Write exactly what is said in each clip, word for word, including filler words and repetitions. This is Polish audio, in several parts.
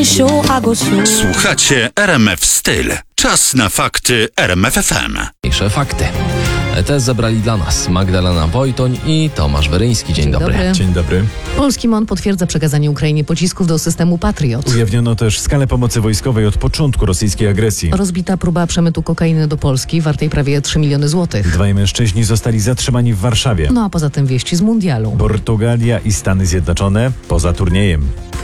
show, I go slow. Słuchacie R M F Styl. Czas na fakty R M F F M. Mniejsze fakty. Te zebrali dla nas Magdalena Wojtoń i Tomasz Weryński. Dzień, Dzień dobry. dobry. Dzień dobry. Polski M O N potwierdza przekazanie Ukrainie pocisków do systemu Patriot. Ujawniono też skalę pomocy wojskowej od początku rosyjskiej agresji. Rozbita próba przemytu kokainy do Polski wartej prawie trzy miliony złotych. Dwaj mężczyźni zostali zatrzymani w Warszawie. No a poza tym wieści z mundialu. Portugalia i Stany Zjednoczone poza turniejem.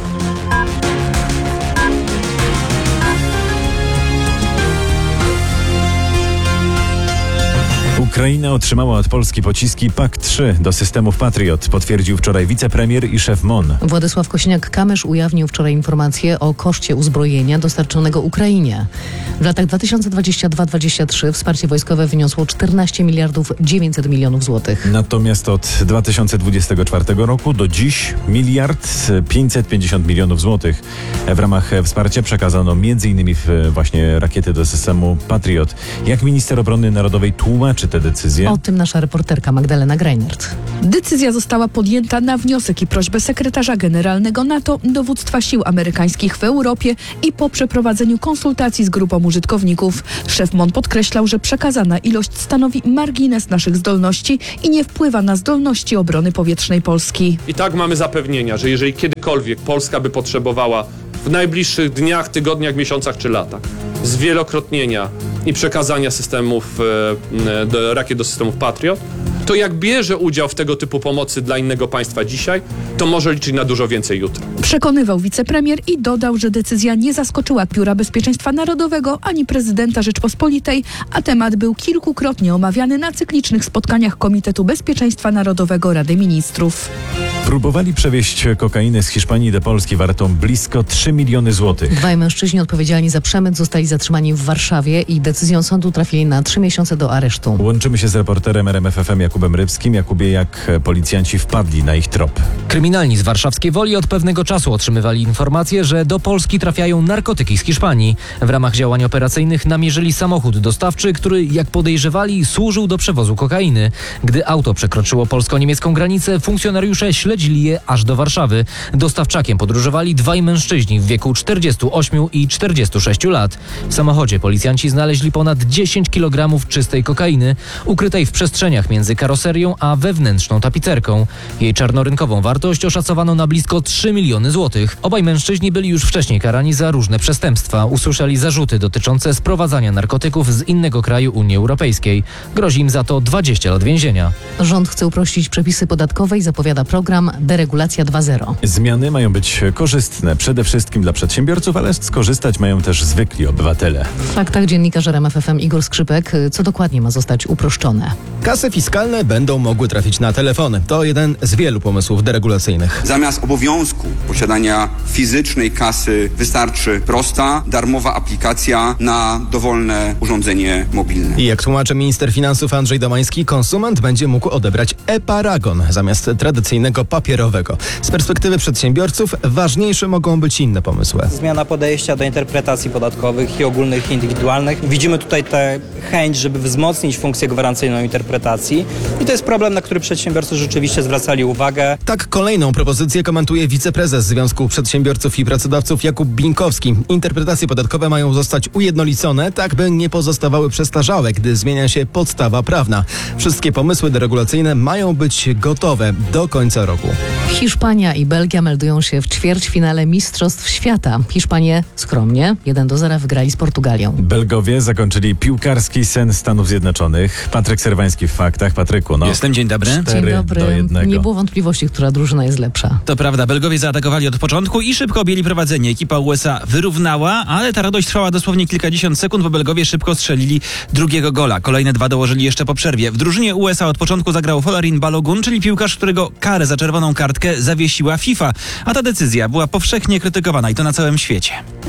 Ukraina otrzymała od Polski pociski P A K trzy do systemów Patriot, potwierdził wczoraj wicepremier i szef M O N. Władysław Kośniak-Kamysz ujawnił wczoraj informacje o koszcie uzbrojenia dostarczonego Ukrainie. W latach dwa tysiące dwudziestym drugim do dwudziestego trzeciego wsparcie wojskowe wyniosło czternaście miliardów dziewięćset milionów złotych. Natomiast od dwa tysiące dwudziestego czwartego roku do dziś miliard pięćset pięćdziesiąt milionów złotych. W ramach wsparcia przekazano m.in. właśnie rakiety do systemu Patriot. Jak minister obrony narodowej tłumaczy tę decyzję? O tym nasza reporterka Magdalena Greinert. Decyzja została podjęta na wniosek i prośbę sekretarza generalnego NATO, dowództwa sił amerykańskich w Europie i po przeprowadzeniu konsultacji z grupą użytkowników. Szef M O N podkreślał, że przekazana ilość stanowi margines naszych zdolności i nie wpływa na zdolności obrony powietrznej Polski. I tak mamy zapewnienia, że jeżeli kiedykolwiek Polska by potrzebowała w najbliższych dniach, tygodniach, miesiącach czy latach zwielokrotnienia i przekazania systemów, e, do, rakiet do systemów Patriot, to jak bierze udział w tego typu pomocy dla innego państwa dzisiaj, to może liczyć na dużo więcej jutro. Przekonywał wicepremier i dodał, że decyzja nie zaskoczyła Biura Bezpieczeństwa Narodowego ani prezydenta Rzeczpospolitej, a temat był kilkukrotnie omawiany na cyklicznych spotkaniach Komitetu Bezpieczeństwa Narodowego Rady Ministrów. Próbowali przewieźć kokainę z Hiszpanii do Polski wartą blisko trzy miliony złotych. Dwaj mężczyźni odpowiedzialni za przemyt zostali zatrzymani w Warszawie i decyzją sądu trafili na trzy miesiące do aresztu. Łączymy się z reporterem R M F F M Jakubem Rybskim. Jakubie, jak policjanci wpadli na ich trop? Kryminalni z warszawskiej Woli od pewnego czasu otrzymywali informacje, że do Polski trafiają narkotyki z Hiszpanii. W ramach działań operacyjnych namierzyli samochód dostawczy, który, jak podejrzewali, służył do przewozu kokainy. Gdy auto przekroczyło polsko-niemiecką granicę, funkcjonariusze śledzili je aż do Warszawy. Dostawczakiem podróżowali dwaj mężczyźni w wieku czterdziestu ośmiu i czterdziestu sześciu lat. W samochodzie policjanci znaleźli ponad dziesięć kilogramów czystej kokainy, ukrytej w przestrzeniach między karoserią a wewnętrzną tapicerką. Jej czarnorynkową wartość oszacowano na blisko trzy miliony złotych. Obaj mężczyźni byli już wcześniej karani za różne przestępstwa. Usłyszeli zarzuty dotyczące sprowadzania narkotyków z innego kraju Unii Europejskiej. Grozi im za to dwadzieścia lat więzienia. Rząd chce uprościć przepisy podatkowe i zapowiada program Deregulacja dwa zero. Zmiany mają być korzystne przede wszystkim dla przedsiębiorców, ale skorzystać mają też zwykli obywatele. W faktach dziennikarz R M F F M Igor Skrzypek. Co dokładnie ma zostać uproszczone? Kasy fiskalne będą mogły trafić na telefony. To jeden z wielu pomysłów deregulacyjnych. Zamiast obowiązku posiadania fizycznej kasy wystarczy prosta, darmowa aplikacja na dowolne urządzenie mobilne. I jak tłumaczy minister finansów Andrzej Domański, konsument będzie mógł odebrać e-paragon zamiast tradycyjnego papierowego. Z perspektywy przedsiębiorców ważniejsze mogą być inne pomysły. Zmiana podejścia do interpretacji podatkowych i ogólnych i indywidualnych. Widzimy tutaj tę chęć, żeby wzmocnić funkcję gwarancyjną interpretacji i to jest problem, na który przedsiębiorcy rzeczywiście zwracali uwagę. Tak, kolejną propozycję komentuje wiceprezes Związku Przedsiębiorców i Pracodawców Jakub Binkowski. Interpretacje podatkowe mają zostać ujednolicone, tak by nie pozostawały przestarzałe, gdy zmienia się podstawa prawna. Wszystkie pomysły deregulacyjne mają być gotowe do końca roku. Hiszpania i Belgia meldują się w ćwierćfinale Mistrzostw Świata. Hiszpanie skromnie jeden do zera wygrali z Portugalią. Belgowie zakończyli piłkarski sen Stanów Zjednoczonych. Patryk Serwański w faktach. Patryku, no. Jestem, dzień dobry. Dzień dobry. do jednego. Nie było wątpliwości, która drużyna jest lepsza. To prawda, Belgowie zaatakowali od początku i szybko objęli prowadzenie. Ekipa U S A wyrównała, ale ta radość trwała dosłownie kilkadziesiąt sekund, bo Belgowie szybko strzelili drugiego gola. Kolejne dwa dołożyli jeszcze po przerwie. W drużynie U S A od początku zagrał Folarin Balogun, czyli piłkarz, którego karę za czerwoną kartkę zawiesiła FIFA. A ta decyzja była powszechnie krytykowana i to na całym świecie.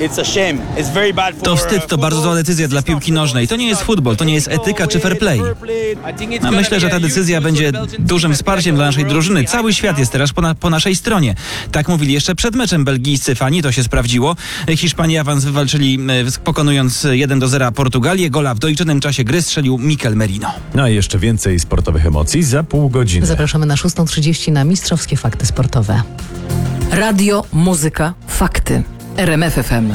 To wstyd, to bardzo zła decyzja dla piłki nożnej. To nie jest futbol, to nie jest etyka czy fair play. No, myślę, że ta decyzja będzie dużym wsparciem dla naszej drużyny. Cały świat jest teraz po, na, po naszej stronie. Tak mówili jeszcze przed meczem belgijscy fani, to się sprawdziło. Hiszpanie awans wywalczyli, pokonując jeden do zera Portugalię. Gola w doliczonym czasie gry strzelił Mikel Merino. No a jeszcze więcej sportowych emocji za pół godziny. Zapraszamy na szóstą trzydzieści na mistrzowskie fakty sportowe. Radio, muzyka, fakty. R M F F M.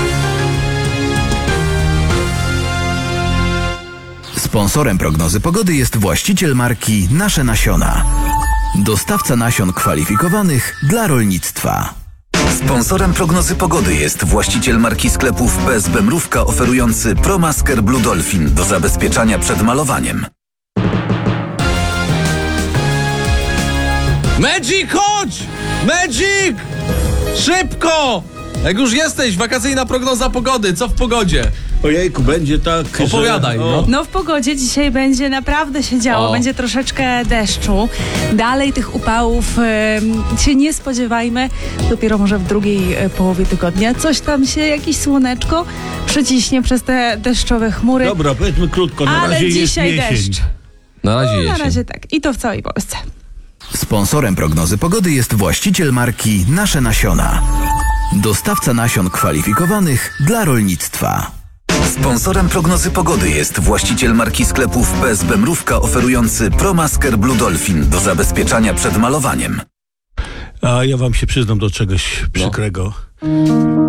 Sponsorem prognozy pogody jest właściciel marki Nasze Nasiona. Dostawca nasion kwalifikowanych dla rolnictwa. Sponsorem prognozy pogody jest właściciel marki sklepów P S B Mrówka oferujący ProMasker Blue Dolphin do zabezpieczania przed malowaniem. Magic, chodź! Magic! Szybko! Jak już jesteś, wakacyjna prognoza pogody, co w pogodzie? Ojejku, będzie tak, Opowiadaj, że... no. No w pogodzie dzisiaj będzie naprawdę się działo, O. będzie troszeczkę deszczu. Dalej tych upałów y, się nie spodziewajmy. Dopiero może w drugiej y, połowie tygodnia coś tam się, jakieś słoneczko przyciśnie przez te deszczowe chmury. Dobra, powiedzmy krótko, na Ale razie jest dzisiaj jesień. deszcz. Na razie No, na jesień. razie tak. I to w całej Polsce. Sponsorem prognozy pogody jest właściciel marki Nasze Nasiona. Dostawca nasion kwalifikowanych dla rolnictwa. Sponsorem prognozy pogody jest właściciel marki sklepów P S B Mrówka oferujący ProMasker Blue Dolphin do zabezpieczania przed malowaniem. A ja wam się przyznam do czegoś przykrego.